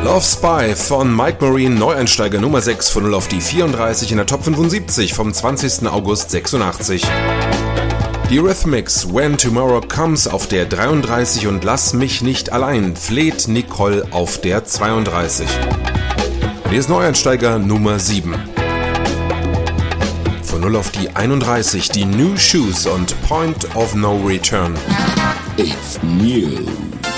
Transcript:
Love Spy von Mike Marine, Neueinsteiger Nummer 6 von 0 auf die 34 in der Top 75 vom 20. August 86. Die Eurythmics When Tomorrow Comes auf der 33 und Lass mich nicht allein fleht Nicole auf der 32. Und hier ist Neueinsteiger Nummer 7. Von 0 auf die 31 die New Shoes und Point of No Return. It's new.